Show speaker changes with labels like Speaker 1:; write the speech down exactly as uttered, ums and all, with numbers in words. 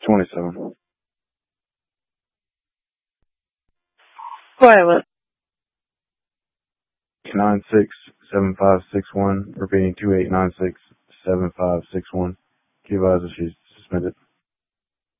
Speaker 1: twenty-seven.
Speaker 2: Go ahead, what?
Speaker 1: nine six seven five six one, repeating two eight nine six seven five six one. Q advisor, she's suspended.